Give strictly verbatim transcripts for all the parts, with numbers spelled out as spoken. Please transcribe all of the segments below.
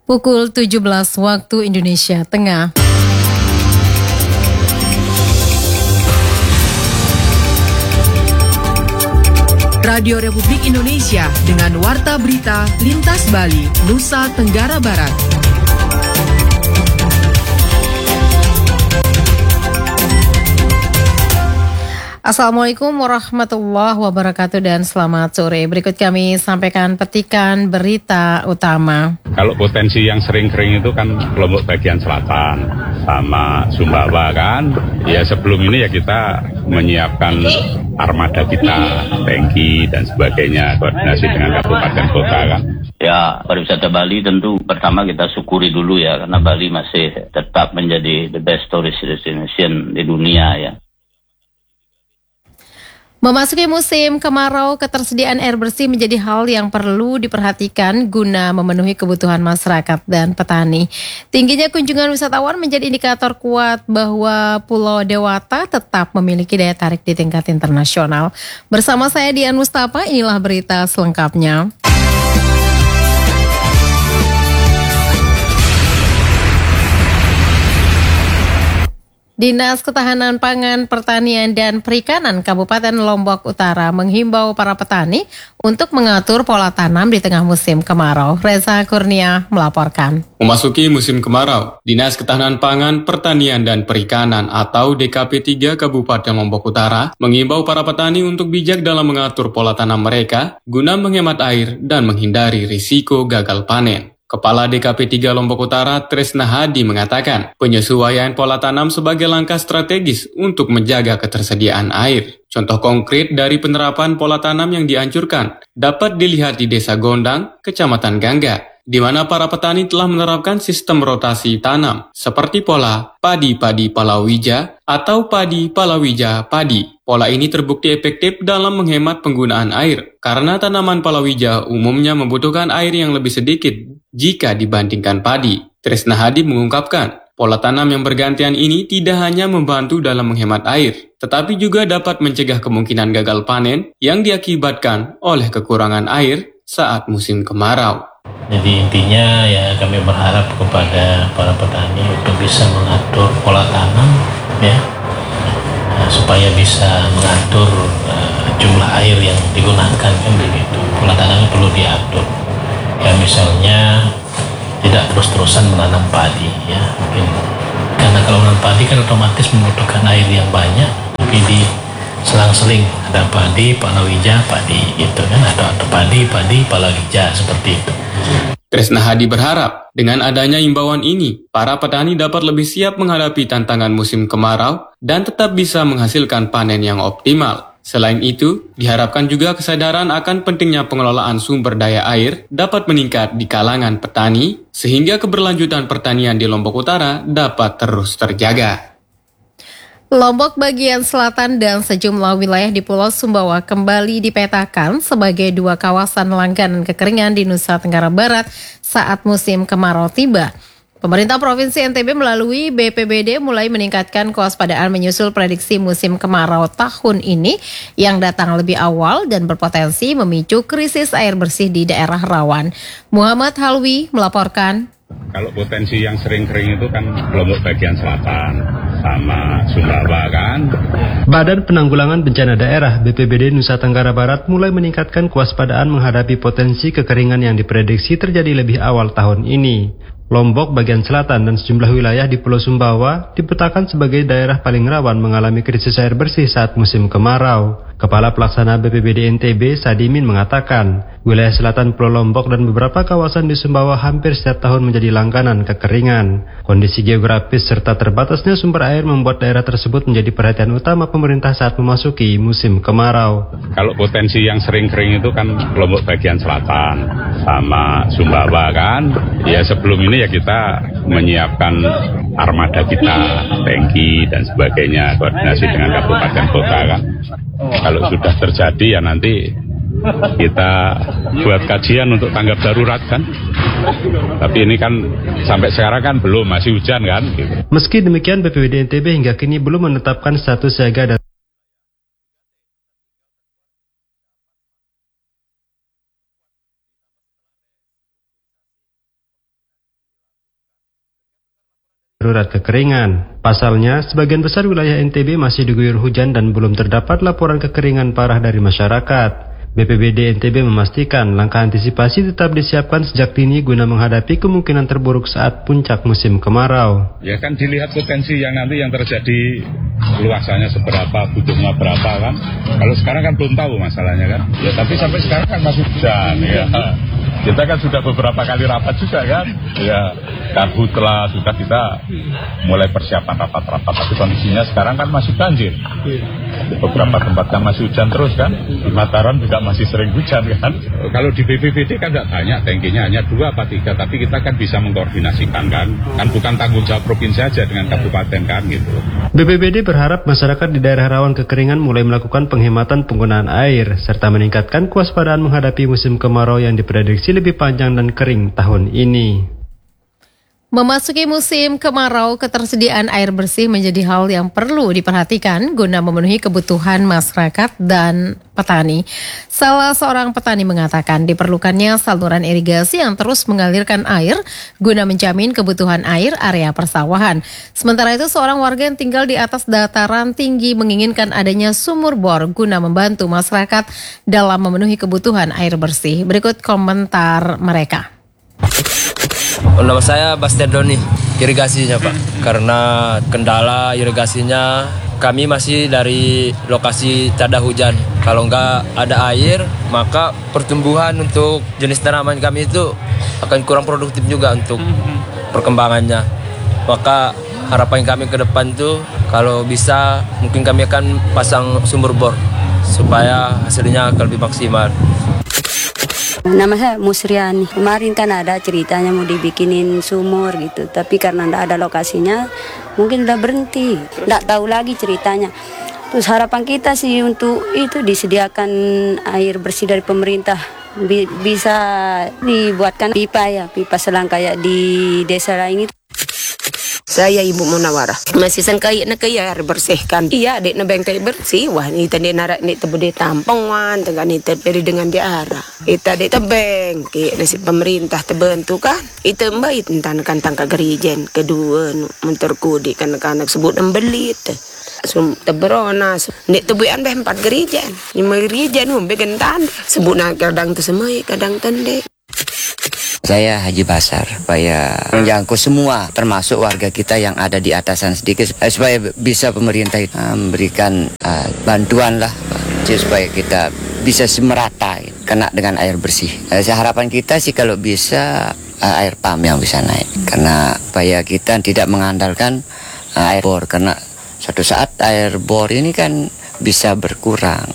Pukul tujuh belas waktu Indonesia Tengah. Radio Republik Indonesia dengan Warta Berita Lintas Bali, Nusa Tenggara Barat. Assalamualaikum warahmatullahi wabarakatuh dan selamat sore. Berikut kami sampaikan petikan berita utama. Kalau potensi yang sering kering itu kan Lombok bagian selatan sama Sumbawa kan. Ya sebelum ini ya kita menyiapkan armada kita, tanki dan sebagainya, koordinasi dengan kabupaten kota kan. Ya, pariwisata Bali tentu pertama kita syukuri dulu ya, karena Bali masih tetap menjadi the best tourist destination di dunia ya. Memasuki musim kemarau, ketersediaan air bersih menjadi hal yang perlu diperhatikan guna memenuhi kebutuhan masyarakat dan petani. Tingginya kunjungan wisatawan menjadi indikator kuat bahwa Pulau Dewata tetap memiliki daya tarik di tingkat internasional. Bersama saya Dian Mustafa, inilah berita selengkapnya. Dinas Ketahanan Pangan, Pertanian, dan Perikanan Kabupaten Lombok Utara menghimbau para petani untuk mengatur pola tanam di tengah musim kemarau. Reza Kurnia melaporkan. Memasuki musim kemarau, Dinas Ketahanan Pangan, Pertanian, dan Perikanan atau D K P tiga Kabupaten Lombok Utara menghimbau para petani untuk bijak dalam mengatur pola tanam mereka guna menghemat air dan menghindari risiko gagal panen. Kepala D K P tiga Lombok Utara, Tresna Hadi, mengatakan penyesuaian pola tanam sebagai langkah strategis untuk menjaga ketersediaan air. Contoh konkret dari penerapan pola tanam yang dianjurkan dapat dilihat di Desa Gondang, Kecamatan Gangga, di mana para petani telah menerapkan sistem rotasi tanam seperti pola padi-padi palawija atau padi-palawija-padi. Pola ini terbukti efektif dalam menghemat penggunaan air karena tanaman palawija umumnya membutuhkan air yang lebih sedikit jika dibandingkan padi. Tresna Hadi mengungkapkan, pola tanam yang bergantian ini tidak hanya membantu dalam menghemat air, tetapi juga dapat mencegah kemungkinan gagal panen yang diakibatkan oleh kekurangan air saat musim kemarau. Jadi intinya ya kami berharap kepada para petani untuk bisa mengatur pola tanam ya, nah, supaya bisa mengatur uh, jumlah air yang digunakan kan begitu. Pola tanamnya perlu diatur. Ya misalnya tidak terus-terusan menanam padi ya, mungkin karena kalau menanam padi kan otomatis membutuhkan air yang banyak, tapi di selang-seling ada padi, palawija, padi gitu kan, atau, atau padi, padi, palawija seperti itu. Tresna Hadi berharap dengan adanya imbauan ini, para petani dapat lebih siap menghadapi tantangan musim kemarau dan tetap bisa menghasilkan panen yang optimal. Selain itu, diharapkan juga kesadaran akan pentingnya pengelolaan sumber daya air dapat meningkat di kalangan petani, sehingga keberlanjutan pertanian di Lombok Utara dapat terus terjaga. Lombok bagian selatan dan sejumlah wilayah di Pulau Sumbawa kembali dipetakan sebagai dua kawasan langganan kekeringan di Nusa Tenggara Barat saat musim kemarau tiba. Pemerintah Provinsi N T B melalui B P B D mulai meningkatkan kewaspadaan menyusul prediksi musim kemarau tahun ini yang datang lebih awal dan berpotensi memicu krisis air bersih di daerah rawan. Muhammad Halwi melaporkan. Kalau potensi yang sering kering itu kan Lombok bagian selatan sama Sumbawa kan. Badan Penanggulangan Bencana Daerah B P B D Nusa Tenggara Barat mulai meningkatkan kewaspadaan menghadapi potensi kekeringan yang diprediksi terjadi lebih awal tahun ini. Lombok bagian selatan dan sejumlah wilayah di Pulau Sumbawa dipetakan sebagai daerah paling rawan mengalami krisis air bersih saat musim kemarau. Kepala Pelaksana B P B D N T B Sadimin mengatakan, wilayah selatan Pulau Lombok dan beberapa kawasan di Sumbawa hampir setiap tahun menjadi langganan kekeringan. Kondisi geografis serta terbatasnya sumber air membuat daerah tersebut menjadi perhatian utama pemerintah saat memasuki musim kemarau. Kalau potensi yang sering kering itu kan Lombok bagian selatan sama Sumbawa kan. Ya sebelum ini ya kita menyiapkan armada kita, tanki dan sebagainya, koordinasi dengan kabupaten kota kan. Kalau sudah terjadi ya nanti kita buat kajian untuk tanggap darurat kan. Tapi ini kan sampai sekarang kan belum, masih hujan kan gitu. Meski demikian B P B D N T B hingga kini belum menetapkan status siaga dan darurat kekeringan. Pasalnya, sebagian besar wilayah N T B masih diguyur hujan dan belum terdapat laporan kekeringan parah dari masyarakat. B P B D N T B memastikan langkah antisipasi tetap disiapkan sejak dini guna menghadapi kemungkinan terburuk saat puncak musim kemarau. Ya kan dilihat potensi yang nanti yang terjadi, luasannya seberapa, butuhnya berapa kan. Kalau sekarang kan belum tahu masalahnya kan. Ya tapi sampai sekarang kan masih hujan ya. Kita kan sudah beberapa kali rapat juga kan. Ya karhutla sudah kita mulai persiapan rapat-rapat. Tapi kondisinya sekarang kan masih banjir. Di beberapa tempat kan masih hujan terus kan. Di Mataram juga masih sering hujan kan. Kalau di B P B D kan tidak banyak tankinya, hanya dua atau tiga. Tapi kita kan bisa mengkoordinasikan kan. Kan bukan tanggung jawab provinsi saja dengan kabupaten kan gitu. B P B D berharap masyarakat di daerah rawan kekeringan mulai melakukan penghematan penggunaan air serta meningkatkan kewaspadaan menghadapi musim kemarau yang diprediksi lebih panjang dan kering tahun ini. Memasuki musim kemarau, ketersediaan air bersih menjadi hal yang perlu diperhatikan guna memenuhi kebutuhan masyarakat dan petani. Salah seorang petani mengatakan diperlukannya saluran irigasi yang terus mengalirkan air guna menjamin kebutuhan air area persawahan. Sementara itu, seorang warga yang tinggal di atas dataran tinggi menginginkan adanya sumur bor guna membantu masyarakat dalam memenuhi kebutuhan air bersih. Berikut komentar mereka. Nama saya Bastian Doni, irigasinya Pak. Karena kendala irigasinya, kami masih dari lokasi tak ada hujan. Kalau nggak ada air, maka pertumbuhan untuk jenis tanaman kami itu akan kurang produktif juga untuk perkembangannya. Maka harapan kami ke depan tuh, kalau bisa mungkin kami akan pasang sumur bor supaya hasilnya akan lebih maksimal. Nama saya Musriani. Kemarin kan ada ceritanya mau dibikinin sumur gitu, tapi karena tidak ada lokasinya, mungkin udah berhenti. Tidak tahu lagi ceritanya. Terus harapan kita sih untuk itu disediakan air bersih dari pemerintah. Bisa dibuatkan pipa ya, pipa selang kayak di desa lain itu. Saya Ibu Munawara. Masih sangkai nak kaya air bersihkan. Iya, dek na bengkai bersih. Wah, ni tadi narak ni tebede tampung wan, tengah ni tebede dengan diara. Ita dek tebeng, ki nasi pemerintah terbentuk kan. Ita mbak tentang kan tangka gerijen kedua menterkudi kan anak sebut embelit. Sum teberona, nek tebuan beh empat gerijen. Lima gerijen um begentan. Sebut nak kadang tu semai, kadang tende. Saya Haji Basar, supaya menjangkau semua, termasuk warga kita yang ada di atasan sedikit, eh, supaya bisa pemerintah uh, memberikan uh, bantuan lah, supaya kita bisa semerata kena dengan air bersih. Uh, harapan kita sih kalau bisa uh, air pam yang bisa naik, karena supaya kita tidak mengandalkan uh, air bor, karena suatu saat air bor ini kan bisa berkurang.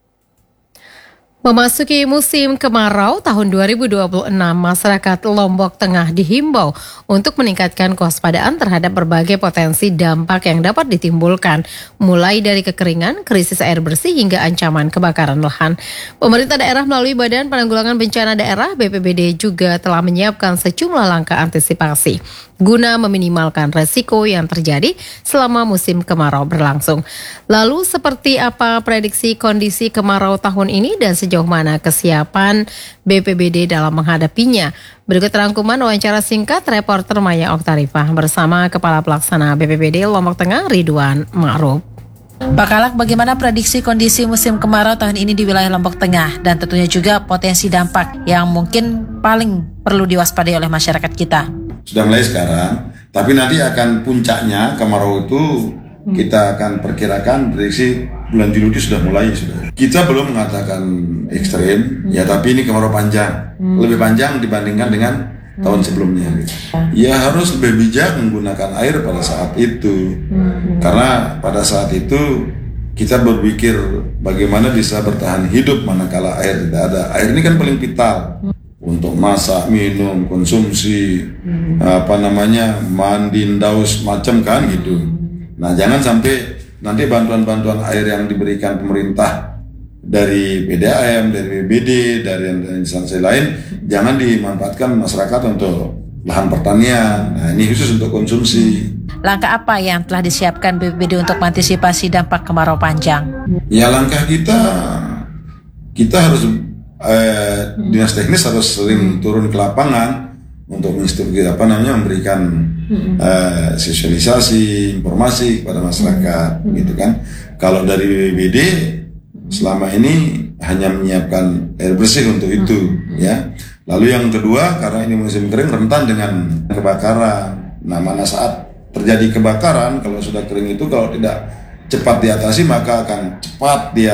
Memasuki musim kemarau tahun dua ribu dua puluh enam, masyarakat Lombok Tengah dihimbau untuk meningkatkan kewaspadaan terhadap berbagai potensi dampak yang dapat ditimbulkan, mulai dari kekeringan, krisis air bersih, hingga ancaman kebakaran lahan. Pemerintah daerah melalui Badan Penanggulangan Bencana Daerah B P B D juga telah menyiapkan sejumlah langkah antisipasi guna meminimalkan resiko yang terjadi selama musim kemarau berlangsung. Lalu seperti apa prediksi kondisi kemarau tahun ini dan sejauh mana kesiapan B P B D dalam menghadapinya? Berikut rangkuman wawancara singkat reporter Maya Oktarifah bersama Kepala Pelaksana B P B D Lombok Tengah Ridwan Ma'ruf. Pak Kalak, bagaimana prediksi kondisi musim kemarau tahun ini di wilayah Lombok Tengah dan tentunya juga potensi dampak yang mungkin paling perlu diwaspadai oleh masyarakat kita? Sudah mulai sekarang, tapi nanti akan puncaknya kemarau itu kita akan perkirakan prediksi bulan Juli itu sudah mulai. Sudah. Kita belum mengatakan ekstrim, ya tapi ini kemarau panjang, lebih panjang dibandingkan dengan tahun sebelumnya. Ya harus lebih bijak menggunakan air pada saat itu, karena pada saat itu kita berpikir bagaimana bisa bertahan hidup manakala air tidak ada. Air ini kan paling vital untuk masak, minum, konsumsi, hmm. apa namanya, mandi, daus, macam kan gitu. Nah jangan sampai nanti bantuan-bantuan air yang diberikan pemerintah dari P D A M, dari B B D, dari instansi lain, jangan dimanfaatkan masyarakat untuk lahan pertanian. Nah ini khusus untuk konsumsi. Langkah apa yang telah disiapkan B P B D untuk mengantisipasi dampak kemarau panjang? Ya langkah kita, kita harus Eh, dinas teknis harus sering turun ke lapangan untuk menginstruksi apa namanya memberikan mm-hmm. uh, sosialisasi informasi kepada masyarakat mm-hmm. gitu kan. Kalau dari B P B D selama ini hanya menyiapkan air bersih untuk itu mm-hmm. ya. Lalu yang kedua, karena ini musim kering rentan dengan kebakaran. Nah, mana saat terjadi kebakaran kalau sudah kering itu kalau tidak cepat diatasi maka akan cepat dia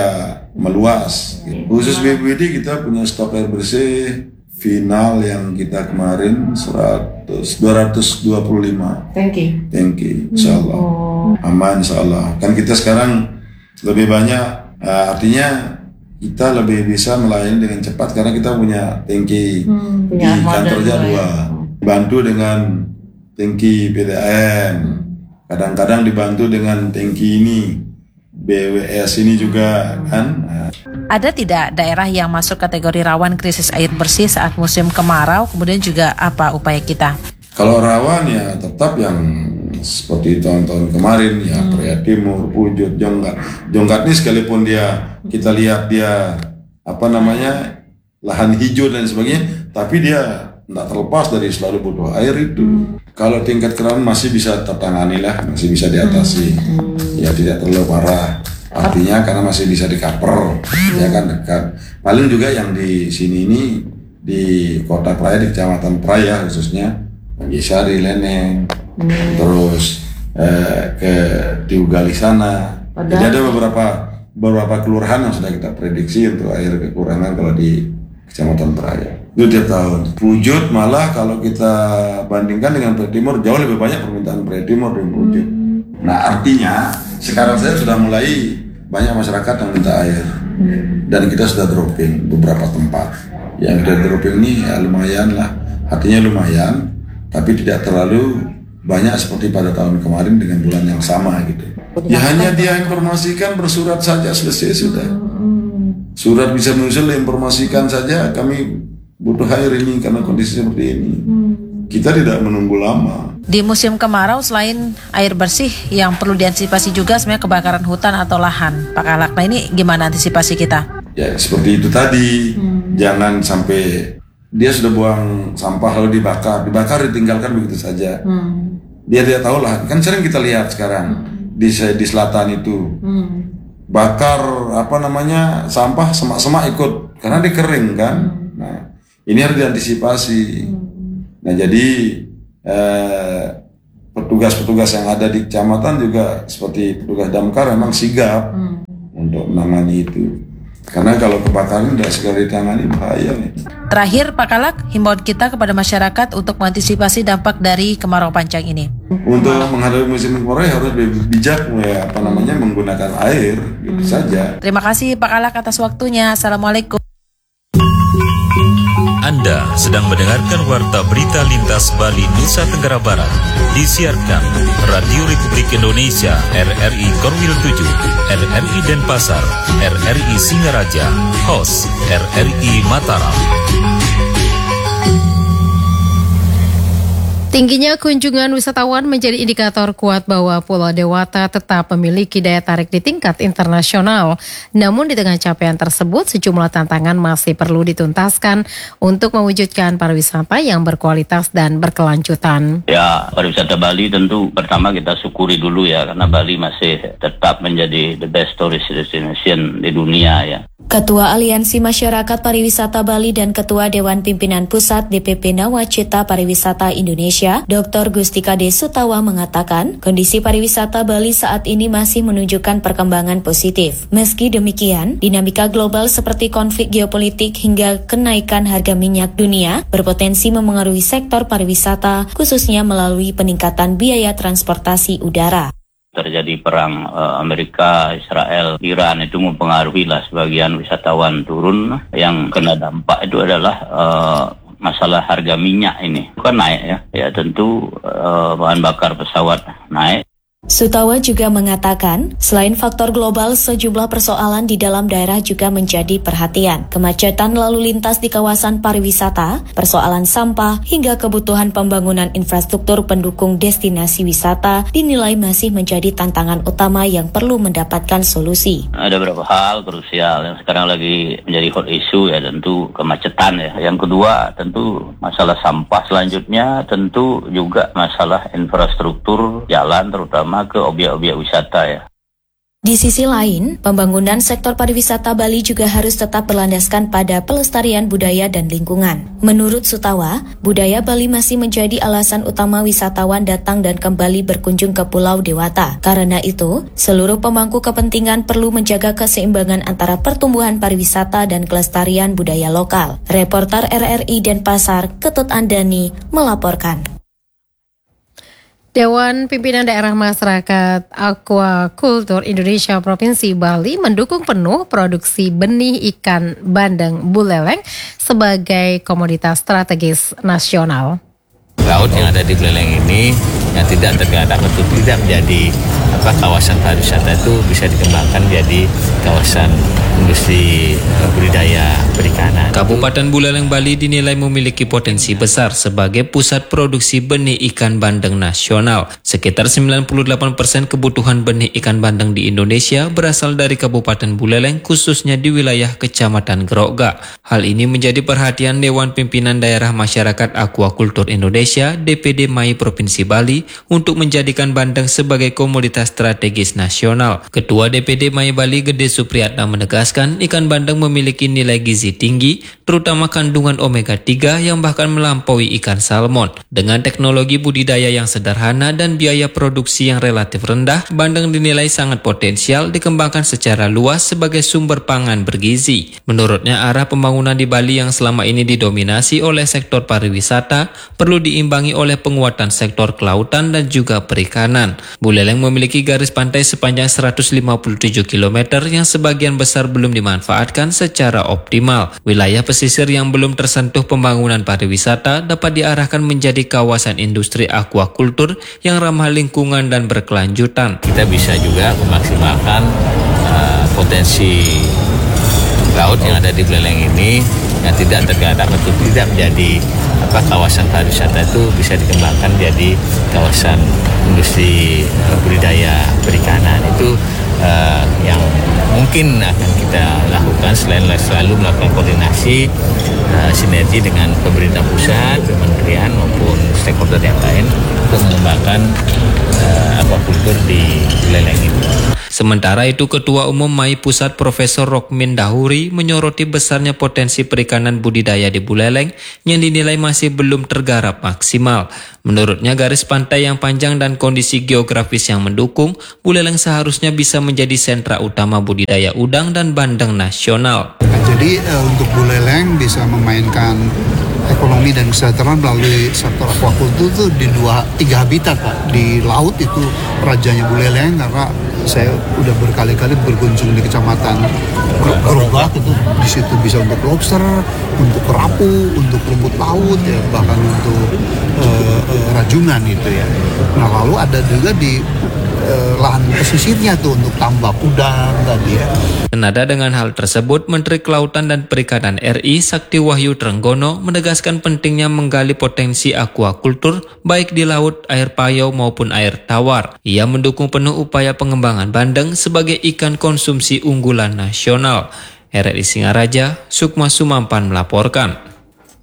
meluas. Khusus B P B D kita punya stok air bersih final yang kita kemarin seratus dua ratus dua puluh lima tangki. Tangki, insyaallah. Oh. Aman insyaallah. Kan kita sekarang lebih banyak, uh, artinya kita lebih bisa melayani dengan cepat karena kita punya tangki hmm, punya di kantornya dua. Bantu dengan tangki P D A M. Hmm. Kadang-kadang dibantu dengan tangki ini, B W S ini juga kan. Ada tidak daerah yang masuk kategori rawan krisis air bersih saat musim kemarau? Kemudian juga apa upaya kita? Kalau rawan ya tetap yang seperti tahun-tahun kemarin ya, hmm. Praia Timur, Pujut, Jonggat. Jonggat ini sekalipun dia kita lihat dia apa namanya lahan hijau dan sebagainya, tapi dia tidak terlepas dari selalu butuh air itu. Hmm. Kalau tingkat kerawanan masih bisa tertangani lah, masih bisa diatasi, hmm. ya tidak terlalu parah. Artinya karena masih bisa dikaper, hmm. ya kan dekat. Paling juga yang di sini ini di Kota Praia, di Kecamatan Praia khususnya, Gisari, Leneng, hmm. terus eh, ke Tiugali sana. Padahal. Jadi ada beberapa beberapa kelurahan yang sudah kita prediksi untuk air kekurangan kalau di Kecamatan Praia. Itu tiap tahun. Pujut malah kalau kita bandingkan dengan Praia Timur jauh lebih banyak permintaan Praia Timur dari Pujut. Hmm. Nah artinya sekarang saya sudah mulai banyak masyarakat yang minta air hmm. dan kita sudah dropping beberapa tempat. Yang kita dropping ini ya lumayan lah, artinya lumayan, tapi tidak terlalu banyak seperti pada tahun kemarin dengan bulan yang sama gitu. Ya hanya dia informasikan bersurat saja selesai sudah. Surat bisa menyusul informasikan saja kami butuh air ini karena kondisi seperti ini. Kita tidak menunggu lama. Di musim kemarau selain air bersih yang perlu diantisipasi juga sebenarnya kebakaran hutan atau lahan, Pak Kalak. Nah ini gimana antisipasi kita? Ya seperti itu tadi, hmm. jangan sampai dia sudah buang sampah lalu dibakar, dibakar ditinggalkan begitu saja. Hmm. Dia tidak tahu lah, kan sering kita lihat sekarang hmm. di di selatan itu. Hmm. Bakar apa namanya sampah semak-semak ikut karena dia kering kan. Hmm. Nah ini harus diantisipasi. Hmm. Nah jadi eh, petugas-petugas yang ada di kecamatan juga seperti petugas damkar memang sigap hmm. untuk menangani itu. Karena kalau kebakaran tidak segera ditangani bahaya nih. Terakhir Pak Kalak, himbauan kita kepada masyarakat untuk mengantisipasi dampak dari kemarau panjang ini. Untuk menghadapi musim kemarau harus bijak ya, apa namanya menggunakan air gitu hmm. saja. Terima kasih Pak Kalak atas waktunya. Assalamualaikum. Anda sedang mendengarkan Warta Berita Lintas Bali Nusa Tenggara Barat. Disiarkan Radio Republik Indonesia R R I Korwil tujuh, R R I Denpasar, R R I Singaraja, Host R R I Mataram. Tingginya kunjungan wisatawan menjadi indikator kuat bahwa Pulau Dewata tetap memiliki daya tarik di tingkat internasional. Namun di tengah capaian tersebut, sejumlah tantangan masih perlu dituntaskan untuk mewujudkan pariwisata yang berkualitas dan berkelanjutan. Ya, pariwisata Bali tentu pertama kita syukuri dulu ya, karena Bali masih tetap menjadi the best tourist destination di dunia ya. Ketua Aliansi Masyarakat Pariwisata Bali dan Ketua Dewan Pimpinan Pusat D P P Nawacita Pariwisata Indonesia, Doktor Gustika D. Sutawa mengatakan, kondisi pariwisata Bali saat ini masih menunjukkan perkembangan positif. Meski demikian, dinamika global seperti konflik geopolitik hingga kenaikan harga minyak dunia berpotensi memengaruhi sektor pariwisata, khususnya melalui peningkatan biaya transportasi udara. Terjadi perang uh, Amerika, Israel, Iran itu mempengaruhi lah sebagian wisatawan turun. Yang kena dampak itu adalah uh, masalah harga minyak ini. Bukan naik ya, ya tentu uh, bahan bakar pesawat naik. Sutawa juga mengatakan, selain faktor global, sejumlah persoalan di dalam daerah juga menjadi perhatian. Kemacetan lalu lintas di kawasan pariwisata, persoalan sampah, hingga kebutuhan pembangunan infrastruktur pendukung destinasi wisata dinilai masih menjadi tantangan utama yang perlu mendapatkan solusi. Ada beberapa hal krusial yang sekarang lagi menjadi hot issue ya, tentu kemacetan ya. Yang kedua tentu masalah sampah, selanjutnya tentu juga masalah infrastruktur jalan terutama ke objek-objek wisata ya. Di sisi lain, pembangunan sektor pariwisata Bali juga harus tetap berlandaskan pada pelestarian budaya dan lingkungan. Menurut Sutawa, budaya Bali masih menjadi alasan utama wisatawan datang dan kembali berkunjung ke Pulau Dewata. Karena itu, seluruh pemangku kepentingan perlu menjaga keseimbangan antara pertumbuhan pariwisata dan kelestarian budaya lokal. Reporter R R I Denpasar, Ketut Andani, melaporkan. Dewan Pimpinan Daerah Masyarakat Aquaculture Indonesia Provinsi Bali mendukung penuh produksi benih ikan bandeng buleleng sebagai komoditas strategis nasional. Laut yang ada di Buleleng ini yang tidak tergadang atau tidak menjadi apa kawasan pariwisata itu bisa dikembangkan jadi kawasan industri budidaya perikanan. Kabupaten Buleleng Bali dinilai memiliki potensi besar sebagai pusat produksi benih ikan bandeng nasional. Sekitar sembilan puluh delapan persen kebutuhan benih ikan bandeng di Indonesia berasal dari Kabupaten Buleleng, khususnya di wilayah Kecamatan Grogga. Hal ini menjadi perhatian Dewan Pimpinan Daerah Masyarakat Aquaculture Indonesia D P D M A I Provinsi Bali untuk menjadikan bandeng sebagai komoditas strategis nasional. Ketua D P D M A I Bali Gede Supriyatna menegaskan ikan bandeng memiliki nilai gizi tinggi, terutama kandungan omega tiga yang bahkan melampaui ikan salmon. Dengan teknologi budidaya yang sederhana dan biaya produksi yang relatif rendah, bandeng dinilai sangat potensial dikembangkan secara luas sebagai sumber pangan bergizi. Menurutnya, arah pembangunan di Bali yang selama ini didominasi oleh sektor pariwisata perlu diimbangi oleh penguatan sektor kelautan dan juga perikanan. Buleleng memiliki garis pantai sepanjang seratus lima puluh tujuh kilometer yang sebagian besar belum dimanfaatkan secara optimal. Wilayah pesisir yang belum tersentuh pembangunan pariwisata dapat diarahkan menjadi kawasan industri aquaculture yang ramah lingkungan dan berkelanjutan. Kita bisa juga memaksimalkan uh, potensi laut yang ada di Buleleng ini yang tidak tergadang atau tidak menjadi apa kawasan pariwisata itu bisa dikembangkan jadi kawasan industri budidaya perikanan. Itu uh, yang mungkin akan kita lakukan selain selalu melakukan koordinasi uh, sinergi dengan pemerintah pusat, kementerian maupun stakeholder yang lain untuk mengembangkan uh, aquaculture di Buleleng itu. Sementara itu, Ketua Umum M A I Pusat Profesor Rokmin Dahuri menyoroti besarnya potensi perikanan budidaya di Buleleng yang dinilai masih belum tergarap maksimal. Menurutnya, garis pantai yang panjang dan kondisi geografis yang mendukung, Buleleng seharusnya bisa menjadi sentra utama budidaya udang dan bandeng nasional. Jadi uh, untuk Buleleng bisa memainkan ekonomi dan kesejahteraan melalui sektor aquaculture itu di dua tiga habitat, Pak. Di laut itu rajanya Buleleng, karena saya udah berkali-kali berkunjung di Kecamatan Grogga, itu di situ bisa untuk lobster, untuk kerapu, untuk rumput laut ya, bahkan untuk uh, uh, rajungan itu ya. Nah, lalu ada juga di uh, lahan pesisirnya tuh untuk tambak udang tadi ya. Senada dengan hal tersebut, Menteri Kelautan dan Perikanan R I Sakti Wahyu Trenggono menegaskan pentingnya menggali potensi aquaculture baik di laut, air payau maupun air tawar. Ia mendukung penuh upaya pengembangan bandeng sebagai ikan konsumsi unggulan nasional. R R I Singaraja, Sukma Sumampan melaporkan.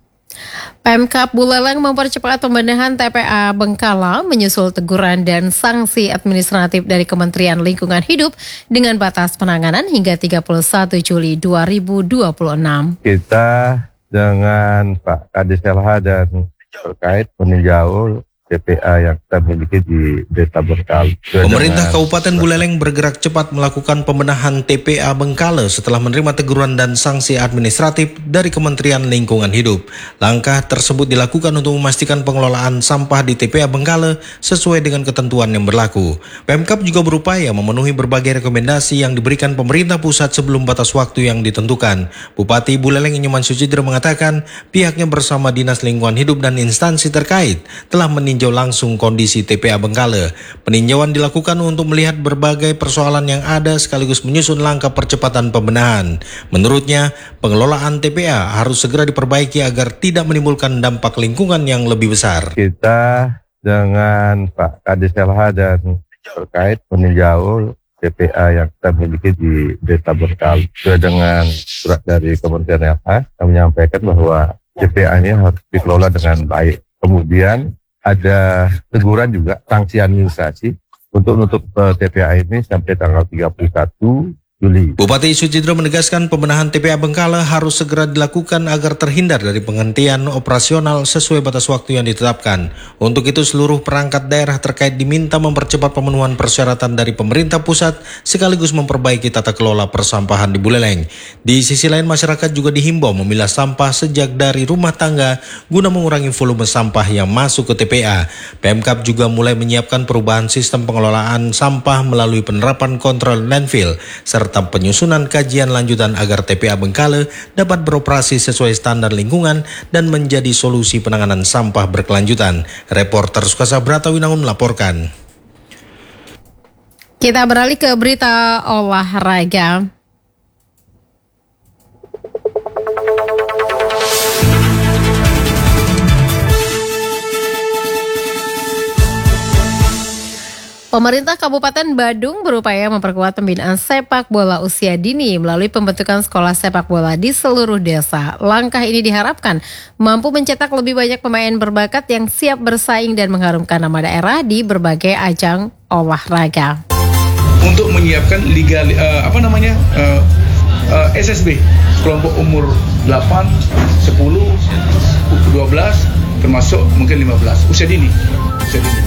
Pemkab Buleleng mempercepat pembenahan T P A Bengkala menyusul teguran dan sanksi administratif dari Kementerian Lingkungan Hidup dengan batas penanganan hingga tiga puluh satu Juli dua ribu dua puluh enam. Kita dengan Pak Kadis Elha dan terkait meninjau T P A yang kita miliki di Desa Bengkala. Pemerintah Kabupaten Buleleng bergerak cepat melakukan pembenahan T P A Bengkala setelah menerima teguran dan sanksi administratif dari Kementerian Lingkungan Hidup. Langkah tersebut dilakukan untuk memastikan pengelolaan sampah di T P A Bengkala sesuai dengan ketentuan yang berlaku. Pemkab juga berupaya memenuhi berbagai rekomendasi yang diberikan pemerintah pusat sebelum batas waktu yang ditentukan. Bupati Buleleng Inyoman Sucidro mengatakan pihaknya bersama Dinas Lingkungan Hidup dan instansi terkait telah meninjau meninjau langsung kondisi T P A Bengkale. Peninjauan dilakukan untuk melihat berbagai persoalan yang ada sekaligus menyusun langkah percepatan pembenahan. Menurutnya, pengelolaan T P A harus segera diperbaiki agar tidak menimbulkan dampak lingkungan yang lebih besar. Kita dengan Pak Kadis L H dan terkait meninjau T P A yang kita miliki di Desa Bengkale. Sesuai dengan surat dari Kementerian L H, kami menyampaikan bahwa T P A ini harus dikelola dengan baik. Kemudian ada teguran juga, sanksi administrasi untuk menutup T P A ini sampai tanggal tiga puluh satu Juli. Bupati Sujidro menegaskan pembenahan T P A Bengkale harus segera dilakukan agar terhindar dari penghentian operasional sesuai batas waktu yang ditetapkan. Untuk itu seluruh perangkat daerah terkait diminta mempercepat pemenuhan persyaratan dari pemerintah pusat sekaligus memperbaiki tata kelola persampahan di Buleleng. Di sisi lain masyarakat juga dihimbau memilah sampah sejak dari rumah tangga guna mengurangi volume sampah yang masuk ke T P A. Pemkab juga mulai menyiapkan perubahan sistem pengelolaan sampah melalui penerapan kontrol landfill serta serta penyusunan kajian lanjutan agar T P A Bengkale dapat beroperasi sesuai standar lingkungan dan menjadi solusi penanganan sampah berkelanjutan. Reporter Sukasa Brata Winangun melaporkan. Kita beralih ke berita olahraga. Pemerintah Kabupaten Badung berupaya memperkuat pembinaan sepak bola usia dini melalui pembentukan sekolah sepak bola di seluruh desa. Langkah ini diharapkan mampu mencetak lebih banyak pemain berbakat yang siap bersaing dan mengharumkan nama daerah di berbagai ajang olahraga. Untuk menyiapkan liga uh, apa namanya uh, uh, S S B kelompok umur delapan, sepuluh, dua belas termasuk mungkin lima belas usia dini. Usia dini.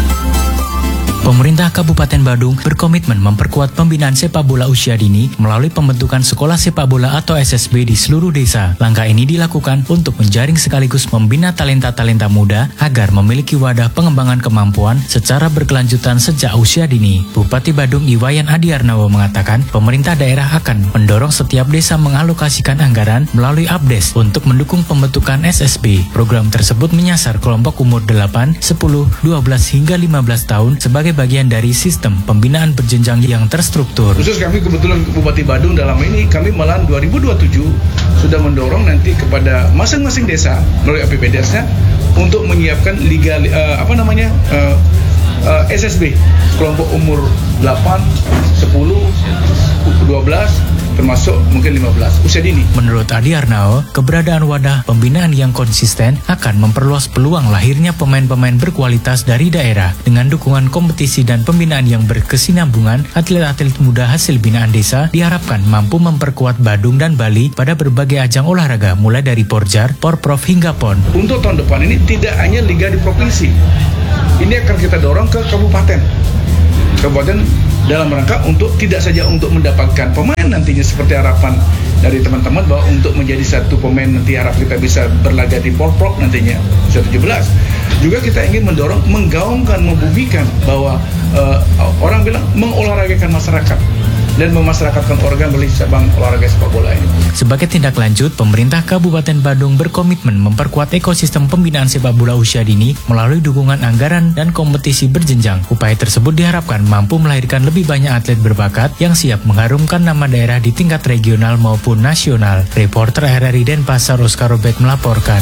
Pemerintah Kabupaten Badung berkomitmen memperkuat pembinaan sepak bola usia dini melalui pembentukan sekolah sepak bola atau S S B di seluruh desa. Langkah ini dilakukan untuk menjaring sekaligus membina talenta-talenta muda agar memiliki wadah pengembangan kemampuan secara berkelanjutan sejak usia dini. Bupati Badung Iwayan Adiarnawa mengatakan pemerintah daerah akan mendorong setiap desa mengalokasikan anggaran melalui ABDES untuk mendukung pembentukan S S B. Program tersebut menyasar kelompok umur delapan, sepuluh, dua belas hingga lima belas tahun sebagai bagian dari sistem pembinaan berjenjang yang terstruktur. Khusus kami kebetulan Bupati Badung dalam ini kami malah dua ribu dua puluh tujuh sudah mendorong nanti kepada masing-masing desa melalui A P B D S-nya untuk menyiapkan liga uh, apa namanya uh, uh, S S B kelompok umur delapan, sepuluh, dua belas termasuk mungkin lima belas usia dini. Menurut Adi Arnao, keberadaan wadah pembinaan yang konsisten akan memperluas peluang lahirnya pemain-pemain berkualitas dari daerah. Dengan dukungan kompetisi dan pembinaan yang berkesinambungan, atlet-atlet muda hasil binaan desa diharapkan mampu memperkuat Badung dan Bali pada berbagai ajang olahraga mulai dari Porjar, Porprov hingga Pon. Untuk tahun depan ini tidak hanya liga di provinsi, ini akan kita dorong ke kabupaten. Kabupaten dalam rangka untuk tidak saja untuk mendapatkan pemain nantinya seperti harapan dari teman-teman bahwa untuk menjadi satu pemain nanti harap kita bisa berlaga di Porprov nantinya usia tujuh belas. Juga kita ingin mendorong, menggaungkan, membumikan bahwa uh, orang bilang mengolahragakan masyarakat dan memasyarakatkan organ melalui cabang olahraga sepak bola ini. Sebagai tindak lanjut, pemerintah Kabupaten Badung berkomitmen memperkuat ekosistem pembinaan sepak bola usia dini melalui dukungan anggaran dan kompetisi berjenjang. Upaya tersebut diharapkan mampu melahirkan lebih banyak atlet berbakat yang siap mengharumkan nama daerah di tingkat regional maupun nasional. Reporter R R I Denpasar Oscar Robert melaporkan.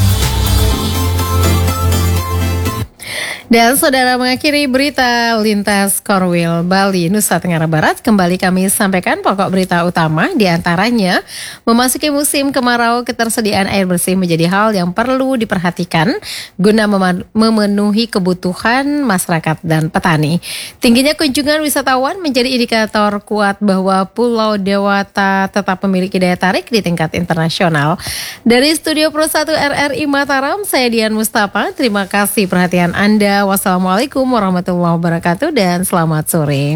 Dan saudara, mengakhiri berita lintas Korwil Bali, Nusa Tenggara Barat, kembali kami sampaikan pokok berita utama, diantaranya memasuki musim kemarau, ketersediaan air bersih menjadi hal yang perlu diperhatikan guna memenuhi kebutuhan masyarakat dan petani. Tingginya kunjungan wisatawan menjadi indikator kuat bahwa Pulau Dewata tetap memiliki daya tarik di tingkat internasional. Dari Studio Pro satu R R I Mataram, saya Dian Mustafa, terima kasih perhatian Anda. Wassalamualaikum warahmatullahi wabarakatuh dan selamat sore.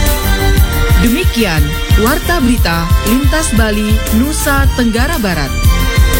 Demikian Warta Berita Lintas Bali, Nusa Tenggara Barat.